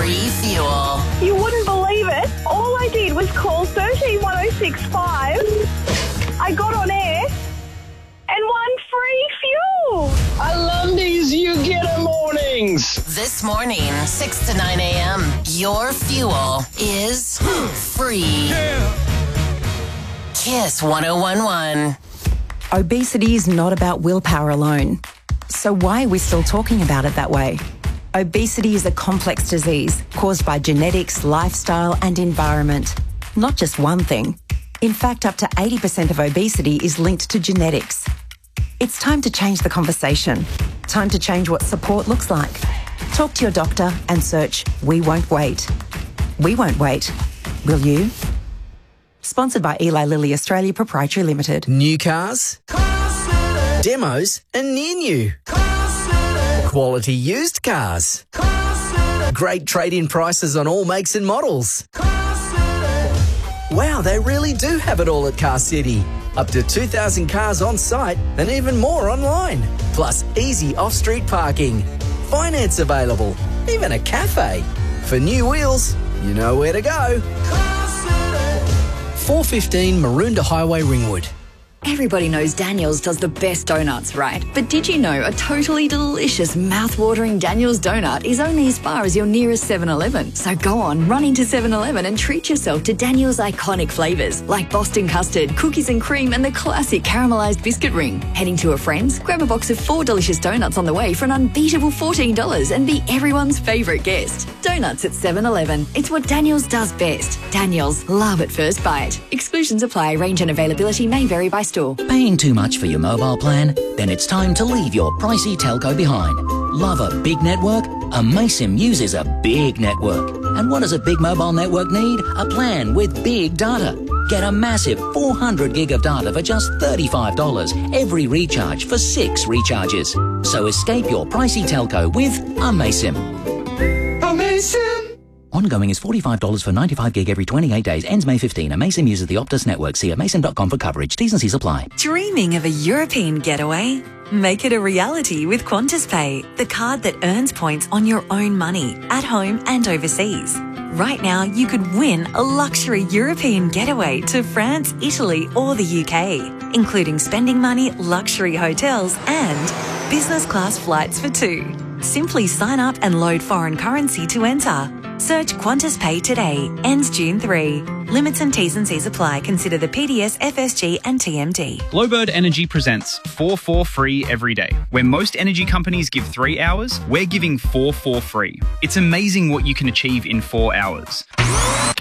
free fuel. You wouldn't believe it. All I did was call 131065. I got on air and won free fuel. I love these You Get 'em mornings. This morning, 6 to 9 a.m., your fuel is free. Kiss 101.1. Obesity is not about willpower alone. So why are we still talking about it that way? Obesity is a complex disease caused by genetics, lifestyle and environment. Not just one thing. In fact, up to 80% of obesity is linked to genetics. It's time to change the conversation. Time to change what support looks like. Talk to your doctor and search We Won't Wait. We won't wait. Will you? Sponsored by Eli Lilly Australia Proprietary Limited. New cars, demos and near new. Quality used cars. Great trade-in prices on all makes and models. Wow, they really do have it all at Car City. Up to 2,000 cars on site and even more online. Plus easy off-street parking. Finance available. Even a cafe. For new wheels, you know where to go. 415 Maroondah Highway, Ringwood. Everybody knows Daniel's does the best donuts, right? But did you know a totally delicious, mouth-watering Daniel's donut is only as far as your nearest 7-Eleven? So go on, run into 7-Eleven and treat yourself to Daniel's iconic flavours like Boston custard, cookies and cream and the classic caramelised biscuit ring. Heading to a friend's? Grab a box of 4 delicious donuts on the way for an unbeatable $14 and be everyone's favourite guest. Donuts at 7-Eleven. It's what Daniel's does best. Daniel's, love at first bite. Exclusions apply. Range and availability may vary by store. Paying too much for your mobile plan? Then it's time to leave your pricey telco behind. Love a big network? Amaysim uses a big network. And what does a big mobile network need? A plan with big data. Get a massive 400 gig of data for just $35 every recharge for 6 recharges. So escape your pricey telco with Amaysim. Amaysim. Ongoing is $45 for 95 gig every 28 days. Ends May 15. Amaysim uses the Optus network. See amaysim.com for coverage. T's and C's apply. Dreaming of a European getaway? Make it a reality with Qantas Pay, the card that earns points on your own money, at home and overseas. Right now, you could win a luxury European getaway to France, Italy or the UK, including spending money, luxury hotels and business class flights for 2. Simply sign up and load foreign currency to enter. Search Qantas Pay today. Ends June 3. Limits and T's and C's apply. Consider the PDS, FSG and TMD. Glowbird Energy presents 4 for free every day. Where most energy companies give 3 hours, we're giving 4 for free. It's amazing what you can achieve in 4 hours.